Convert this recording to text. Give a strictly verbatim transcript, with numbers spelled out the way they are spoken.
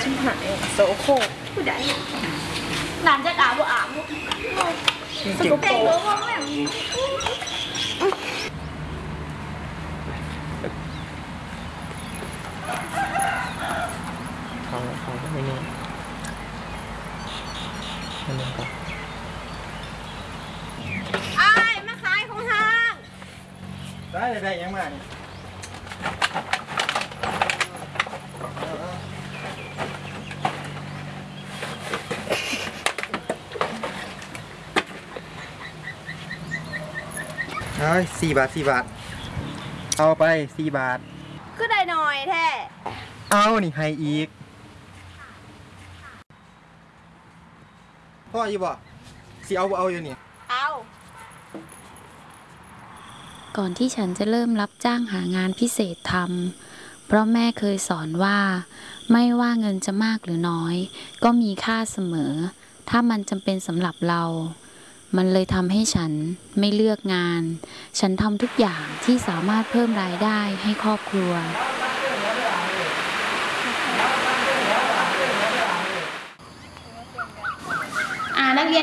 ชิมหายโสโครกผู้ใดหลานจะด่าบ่อาบสกปรกว่าแม่เขาเขาไม่นี่อันนึงก่อนไอ้มาขายของห้างได้ได้ได้ยังมาเนี่ยเอ้ยสี่บาทสี่บาทเอาไปสี่บาทก็ได้หน่อยแท้เอานี่ให้อีกพ่ออยู่บ่สิเอาบ่เอาอยู่นี่เอาก่อนที่ฉันจะเริ่มรับจ้างหางานพิเศษทำเพราะแม่เคยสอนว่าไม่ว่าเงินจะมากหรือน้อยก็มีค่าเสมอถ้ามันจำเป็นสำหรับเรามันเลยทำให้ฉันไม่เลือกงานฉันทำทุกอย่างที่สามารถเพิ่มรายได้ให้ครอบครัวอ่านักเรียน